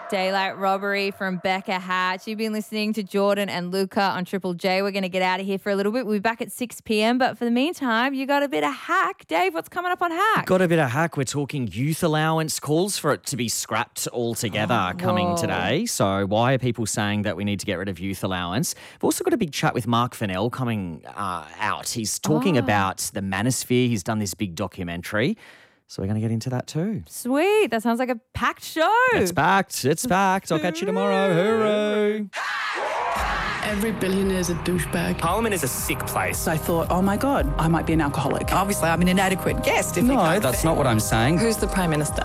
Daylight Robbery from Becca Hatch. You've been listening to Jordan and Luca on Triple J. We're going to get out of here for a little bit. We'll be back at 6 p.m. But for the meantime, you got a bit of hack. Dave, what's coming up on hack? Got a bit of hack. We're talking youth allowance, calls for it to be scrapped altogether coming today. So why are people saying that we need to get rid of youth allowance? We've also got a big chat with Mark Fennell coming out. He's talking about the Manosphere. He's done this big documentary. So we're going to get into that too. Sweet. That sounds like a packed show. It's packed. It's packed. I'll catch you tomorrow. Hooroo. Every billionaire's a douchebag. Parliament is a sick place. I thought, oh my God, I might be an alcoholic. Obviously, I'm an inadequate guest. No, that's not what I'm saying. Who's the Prime Minister?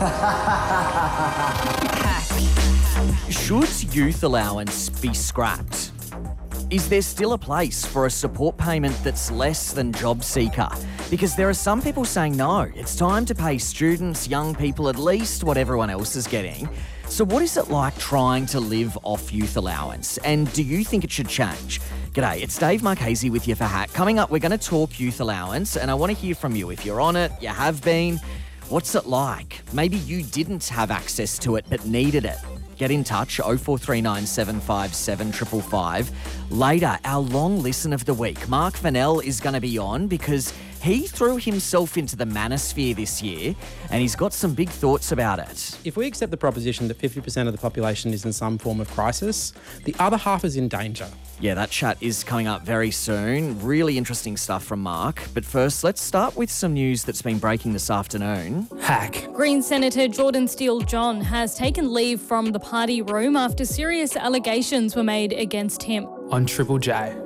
Should youth allowance be scrapped? Is there still a place for a support payment that's less than job seeker? Because there are some people saying no, it's time to pay students, young people, at least what everyone else is getting. So what is it like trying to live off youth allowance? And do you think it should change? G'day, it's Dave Marchese with you for Hack. Coming up, we're going to talk youth allowance, and I want to hear from you. If you're on it, you have been, what's it like? Maybe you didn't have access to it but needed it. Get in touch, 0439 757 555. Later, our long listen of the week. Mark Fennell is going to be on because he threw himself into the manosphere this year and he's got some big thoughts about it. If we accept the proposition that 50% of the population is in some form of crisis, the other half is in danger. Yeah, that chat is coming up very soon. Really interesting stuff from Mark. But first, let's start with some news that's been breaking this afternoon. Hack. Green Senator Jordan Steele-John has taken leave from the party room after serious allegations were made against him. On Triple J.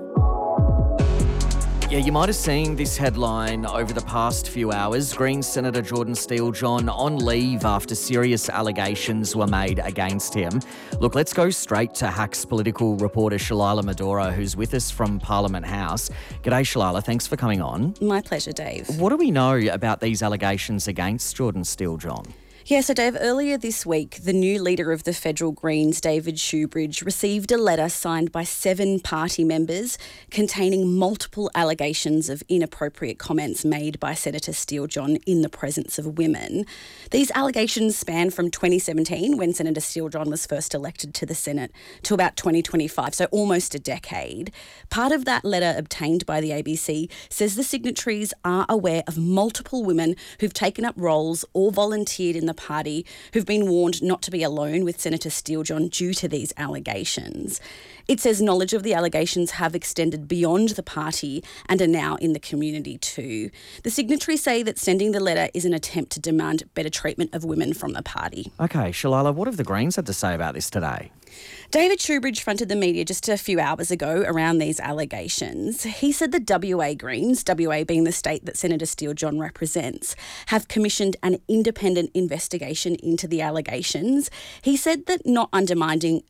Yeah, you might have seen this headline over the past few hours. Green Senator Jordan Steele-John on leave after serious allegations were made against him. Look, let's go straight to Hack's political reporter Shalila Medora, who's with us from Parliament House. G'day, Shalila. Thanks for coming on. My pleasure, Dave. What do we know about these allegations against Jordan Steele-John? Yeah, so Dave, earlier this week, the new leader of the Federal Greens, David Shoebridge, received a letter signed by 7 party members containing multiple allegations of inappropriate comments made by Senator Steele-John in the presence of women. These allegations span from 2017, when Senator Steele-John was first elected to the Senate, to about 2025, so almost a decade. Part of that letter obtained by the ABC says the signatories are aware of multiple women who've taken up roles or volunteered in the party who've been warned not to be alone with Senator Steele-John due to these allegations. It says knowledge of the allegations have extended beyond the party and are now in the community too. The signatories say that sending the letter is an attempt to demand better treatment of women from the party. Okay, Shalala, what have the Greens had to say about this today? David Shoebridge fronted the media just a few hours ago around these allegations. He said the WA Greens, WA being the state that Senator Steele-John represents, have commissioned an independent investigation into the allegations. He said that not undermining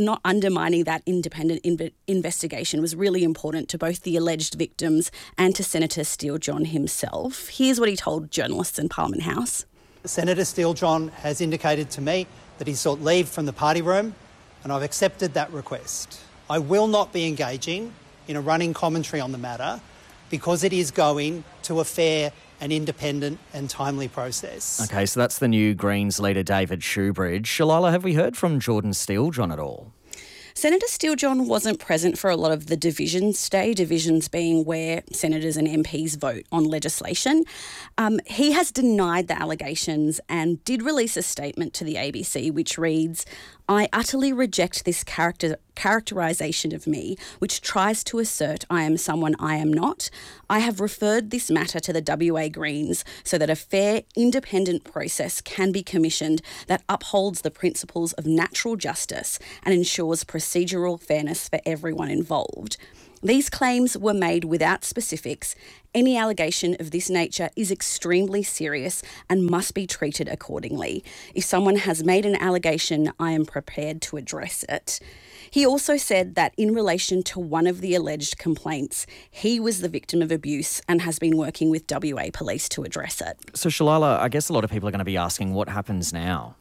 that independent investigation was really important to both the alleged victims and to Senator Steele-John himself. Here's what he told journalists in Parliament House. Senator Steele-John has indicated to me that he sought leave from the party room, and I've accepted that request. I will not be engaging in a running commentary on the matter because it is going to a fair and independent and timely process. Okay, so that's the new Greens leader, David Shoebridge. Shalala, have we heard from Jordan Steele-John at all? Senator Steele-John wasn't present for a lot of the divisions today, divisions being where senators and MPs vote on legislation. He has denied the allegations and did release a statement to the ABC which reads, "I utterly reject this characterisation of me, which tries to assert I am someone I am not. I have referred this matter to the WA Greens so that a fair, independent process can be commissioned that upholds the principles of natural justice and ensures procedural fairness for everyone involved. These claims were made without specifics. Any allegation of this nature is extremely serious and must be treated accordingly. If someone has made an allegation, I am prepared to address it." He also said that in relation to one of the alleged complaints, he was the victim of abuse and has been working with WA Police to address it. So, Shalala, I guess a lot of people are going to be asking what happens now.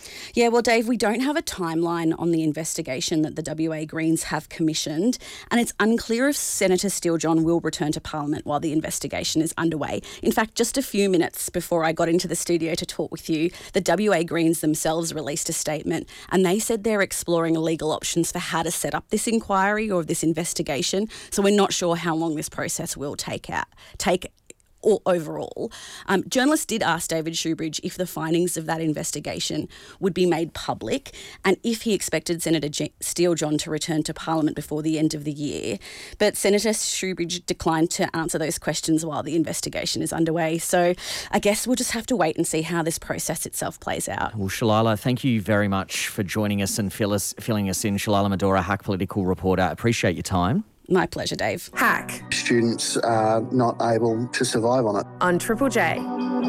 Yeah, well, Dave, we don't have a timeline on the investigation that the WA Greens have commissioned, and it's unclear if Senator Steele-John will return to Parliament while the investigation is underway. In fact, just a few minutes before I got into the studio to talk with you, the WA Greens themselves released a statement, and they said they're exploring legal options for how to set up this inquiry or this investigation. So we're not sure how long this process will take or overall. Journalists did ask David Shoebridge if the findings of that investigation would be made public and if he expected Senator Steele-John to return to Parliament before the end of the year. But Senator Shoebridge declined to answer those questions while the investigation is underway. So I guess we'll just have to wait and see how this process itself plays out. Well, Shalala, thank you very much for joining us and filling us in. Shalala Medora, Hack political reporter. Appreciate your time. My pleasure, Dave. Hack. Students are not able to survive on it. On Triple J.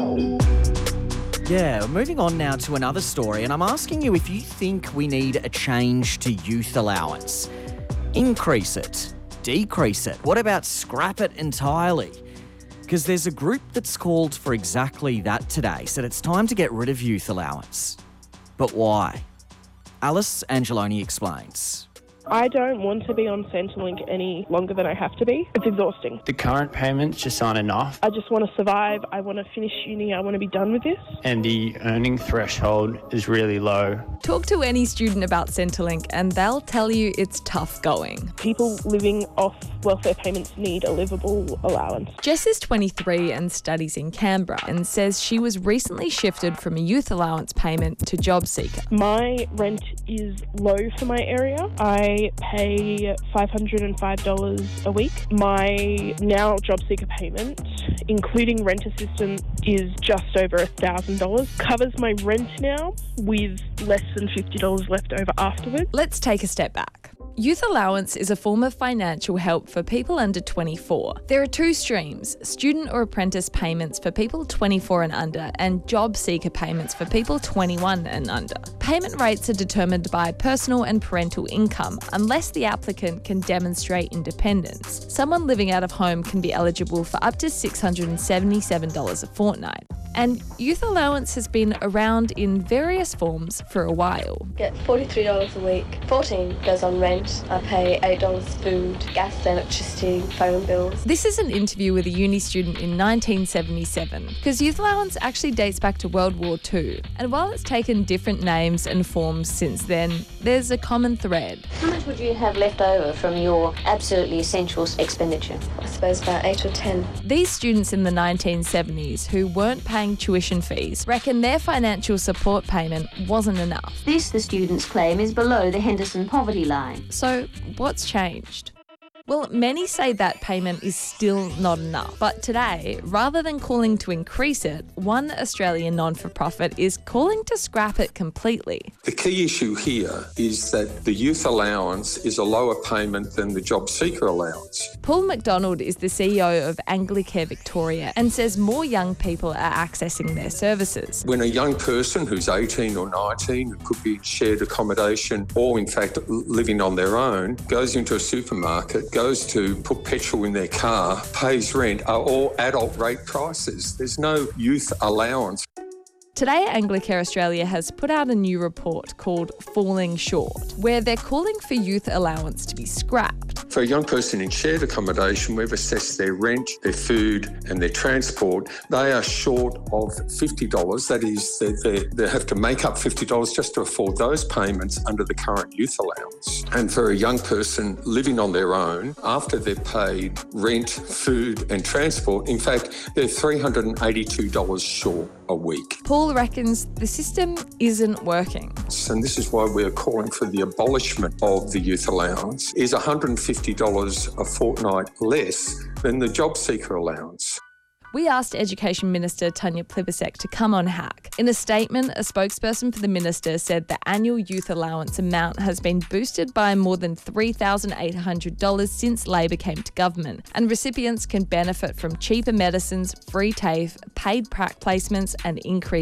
Yeah, moving on now to another story, and I'm asking you if you think we need a change to youth allowance. Increase it, decrease it. What about scrap it entirely? Because there's a group that's called for exactly that today, said it's time to get rid of youth allowance. But why? Alice Angeloni explains. I don't want to be on Centrelink any longer than I have to be. It's exhausting. The current payments just aren't enough. I just want to survive. I want to finish uni. I want to be done with this. And the earning threshold is really low. Talk to any student about Centrelink and they'll tell you it's tough going. People living off welfare payments need a livable allowance. Jess is 23 and studies in Canberra and says she was recently shifted from a youth allowance payment to JobSeeker. My rent is low for my area. I pay $505 a week. My now JobSeeker payment, including rent assistance, is just over $1,000. Covers my rent now with less than $50 left over afterwards. Let's take a step back. Youth allowance is a form of financial help for people under 24. There are two streams, student or apprentice payments for people 24 and under and job seeker payments for people 21 and under. Payment rates are determined by personal and parental income unless the applicant can demonstrate independence. Someone living out of home can be eligible for up to $677 a fortnight. And youth allowance has been around in various forms for a while. Get $43 a week, $14 goes on rent. I pay $8 food, gas, electricity, phone bills. This is an interview with a uni student in 1977, because youth allowance actually dates back to World War II. And while it's taken different names and forms since then, there's a common thread. How much would you have left over from your absolutely essential expenditure? I suppose about 8 or 10. These students in the 1970s who weren't paying tuition fees reckon their financial support payment wasn't enough. This, the students claim, is below the Henderson poverty line. So what's changed? Well, many say that payment is still not enough. But today, rather than calling to increase it, one Australian non-for-profit is calling to scrap it completely. The key issue here is that the youth allowance is a lower payment than the job seeker allowance. Paul McDonald is the CEO of Anglicare Victoria and says more young people are accessing their services. When a young person who's 18 or 19, who could be in shared accommodation or in fact living on their own, goes into a supermarket, goes to put petrol in their car, pays rent, are all adult rate prices. There's no youth allowance. Today, Anglicare Australia has put out a new report called Falling Short, where they're calling for youth allowance to be scrapped. For a young person in shared accommodation, we've assessed their rent, their food and their transport. They are short of $50. That is, they have to make up $50 just to afford those payments under the current youth allowance. And for a young person living on their own, after they've paid rent, food and transport, in fact, they're $382 short a week. Paul reckons the system isn't working. And this is why we're calling for the abolishment of the youth allowance, is $150 a fortnight less than the job seeker allowance. We asked Education Minister Tanya Plibersek to come on Hack. In a statement, a spokesperson for the minister said the annual youth allowance amount has been boosted by more than $3,800 since Labor came to government, and recipients can benefit from cheaper medicines, free TAFE, paid prac placements and increased